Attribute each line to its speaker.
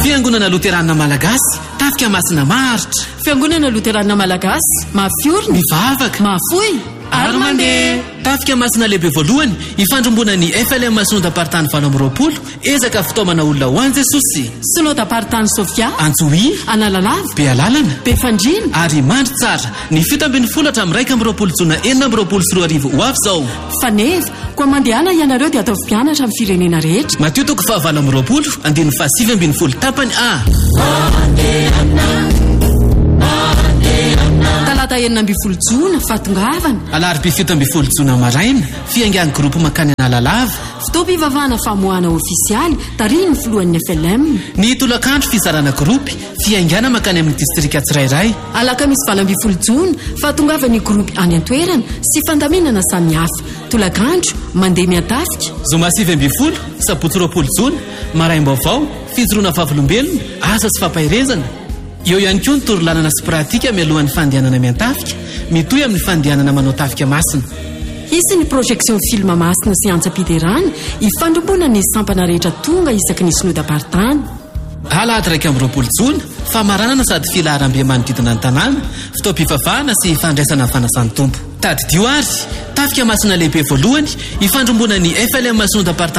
Speaker 1: Fiangonana Luterana Malagasy, tafika masina maritra.
Speaker 2: Fiangonana Luterana Malagasy, mafiorina,
Speaker 1: mivavaka,
Speaker 2: mafoy, ary mandeha.
Speaker 1: Tafika masina lehibe voalohany ifandrombona ny FLM Sinodam-paritany 2020 ezaka fitaomana olona ho an'i Jesosy.
Speaker 2: Sinodam-paritany Sofia,
Speaker 1: Antsohihy,
Speaker 2: Analalava,
Speaker 1: Bealalana,
Speaker 2: Befandrina
Speaker 1: ary mandry tsara. Ny 17 hatramin'ny 20 jona 2024 ho avy izao.
Speaker 2: Faneva, koa mandehana ianareo dia atao mpianatra amin'ny firenena rehetra.
Speaker 1: Mateo 20 andiny 7 tapany A.
Speaker 2: Talata 9 jona fatongavana.
Speaker 1: Alarobia 7 jona maraina fiangian'ny groupe makany Analalava.
Speaker 2: Fotoam-pivavahana famoahana ofisialy tariny filohan'ny FLM.
Speaker 1: Ny tolakandro fizarana groupe fiangana makany amin'ny distrika tsirairay.
Speaker 2: Alakamisy 20 jona fatongavany groupe any an-toerana sy fandaminana samihafa. Tolakandro mandeha miatafika.
Speaker 1: Zoma 20 sabotsy 20 jona maraim-baovao fijoroana vavolombelona asa sy fampahirezana. Eo ihany koa ny torolanana sy pratika mialohan'ny fandehanana miantafika mitohy amin'ny fandehanana manao tafika masina.
Speaker 2: Isy ny projection film masina sy antsa-piderana ifandrombona ny sampana rehetra tonga isaky ny sinodam-paritany.
Speaker 1: Alahady 20 jona famaranana sady filaharam-be manodidina ny tanàna, fotoam-pivavahana sy fandraisana ny fanasan'ny tompo. Tady dioary tafika masina lehibe voalohany ifandrombona ny FLM Sinodam-paritany